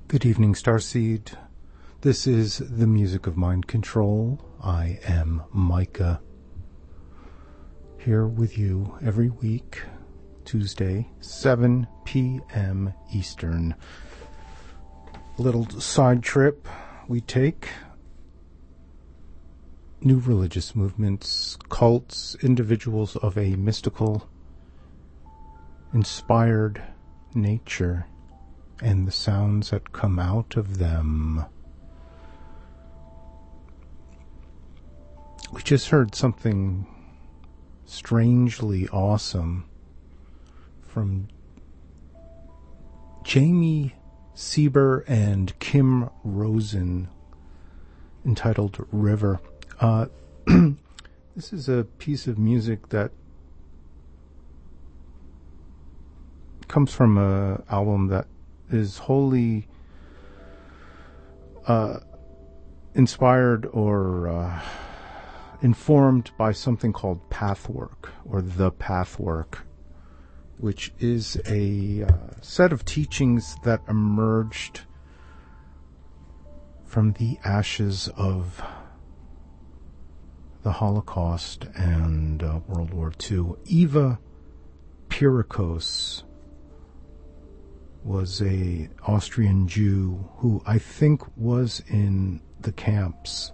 Good evening, Starseed. This is the music of mind control. I am Micah, here with you every week, Tuesday, 7 p.m. Eastern. A little side trip we take. New religious movements, cults, individuals of a mystical, inspired nature, and the sounds that come out of them. We just heard something strangely awesome from Jamie Sieber and Kim Rosen, entitled River. This is a piece of music that comes from an album that is wholly inspired or informed by something called Pathwork, or the Pathwork, which is a set of teachings that emerged from the ashes of the Holocaust and World War II. Eva Pyrrhikos was a Austrian Jew who I think was in the camps.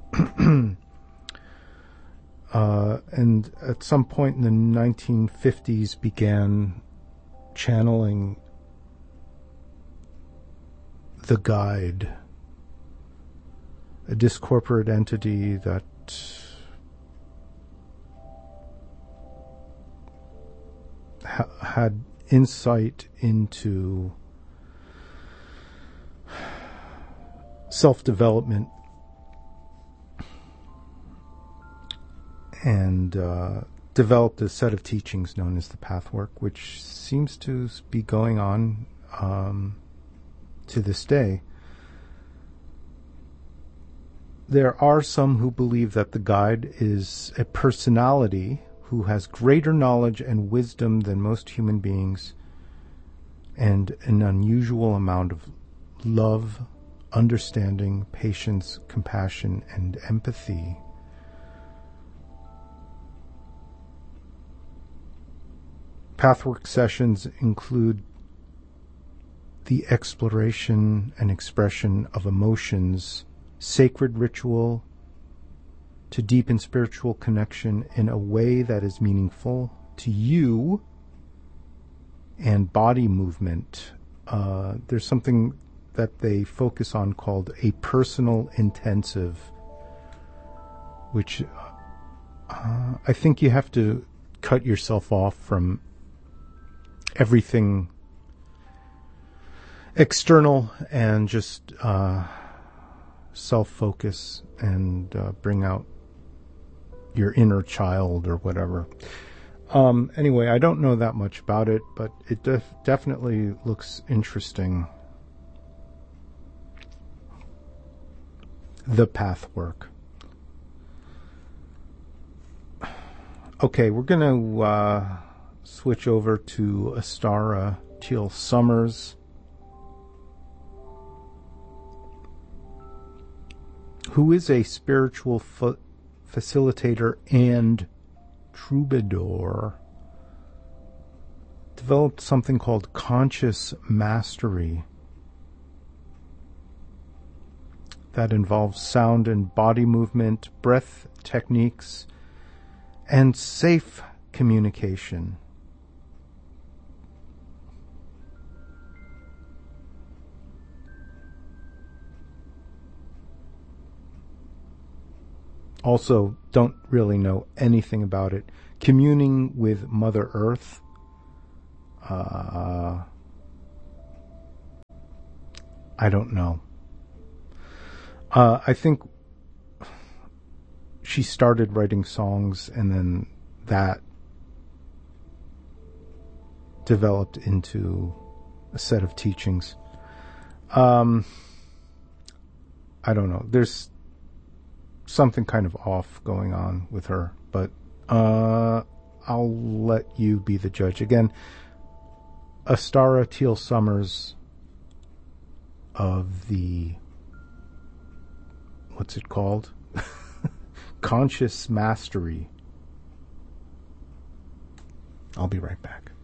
And at some point in the 1950s began channeling the Guide, a discorporate entity that had insight into self-development and developed a set of teachings known as the Pathwork, which seems to be going on to this day. There are some who believe that the Guide is a personality who has greater knowledge and wisdom than most human beings, and an unusual amount of love, understanding, patience, compassion, and empathy. Pathwork sessions include the exploration and expression of emotions, sacred ritual, to deepen spiritual connection in a way that is meaningful to you, and body movement. There's something that they focus on called a personal intensive, which I think you have to cut yourself off from everything external and just self-focus and bring out your inner child or whatever. Anyway, I don't know that much about it, but it definitely looks interesting. The Pathwork. Okay, we're going to switch over to Astara Teal Summers, who is a spiritual facilitator and troubadour. Developed something called conscious mastery that involves sound and body movement, breath techniques, and safe communication. Also, don't really know anything about it. Communing with Mother Earth. I don't know. I think she started writing songs and then that developed into a set of teachings. I don't know. There's something kind of off going on with her, but I'll let you be the judge. Again, Astara Teal Summers of the, what's it called? Conscious mastery. I'll be right back.